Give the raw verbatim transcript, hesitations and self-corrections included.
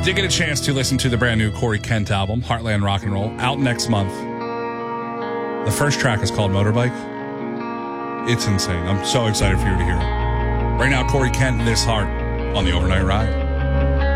Did get a chance to listen to the brand new Corey Kent album, Heartland Rock and Roll, out next month. The first track is called Motorbike. It's insane. I'm so excited for you to hear it. Right now, Corey Kent, This Heart, on the Overnight Ride.